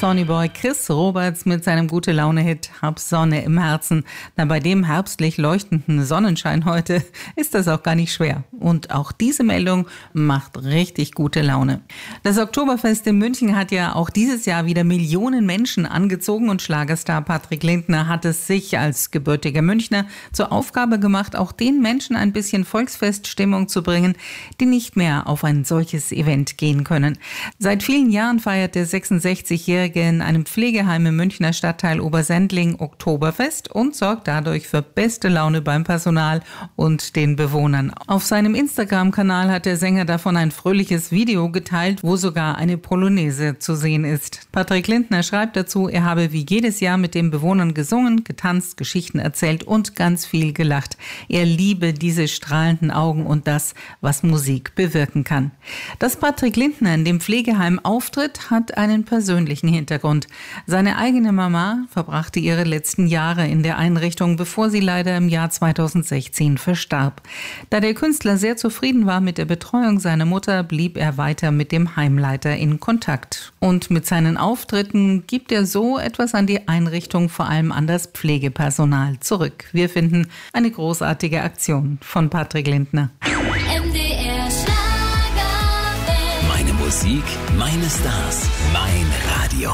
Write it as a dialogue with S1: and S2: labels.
S1: Sonnyboy Chris Roberts mit seinem Gute-Laune-Hit Hab Sonne im Herzen. Na, bei dem herbstlich leuchtenden Sonnenschein heute ist das auch gar nicht schwer. Und auch diese Meldung macht richtig gute Laune. Das Oktoberfest in München hat ja auch dieses Jahr wieder Millionen Menschen angezogen und Schlagerstar Patrick Lindner hat es sich als gebürtiger Münchner zur Aufgabe gemacht, auch den Menschen ein bisschen Volksfeststimmung zu bringen, die nicht mehr auf ein solches Event gehen können. Seit vielen Jahren feiert der 66-Jährige in einem Pflegeheim im Münchner Stadtteil Obersendling Oktoberfest und sorgt dadurch für beste Laune beim Personal und den Bewohnern. Auf seinem Instagram-Kanal hat der Sänger davon ein fröhliches Video geteilt, wo sogar eine Polonaise zu sehen ist. Patrick Lindner schreibt dazu, er habe wie jedes Jahr mit den Bewohnern gesungen, getanzt, Geschichten erzählt und ganz viel gelacht. Er liebe diese strahlenden Augen und das, was Musik bewirken kann. Dass Patrick Lindner in dem Pflegeheim auftritt, hat einen persönlichen Hintergrund. Seine eigene Mama verbrachte ihre letzten Jahre in der Einrichtung, bevor sie leider im Jahr 2016 verstarb. Da der Künstler sehr zufrieden war mit der Betreuung seiner Mutter, blieb er weiter mit dem Heimleiter in Kontakt. Und mit seinen Auftritten gibt er so etwas an die Einrichtung, vor allem an das Pflegepersonal, zurück. Wir finden eine großartige Aktion von Patrick Lindner.
S2: MDR Schlager.
S3: Meine Musik, meine Stars, mein Radio.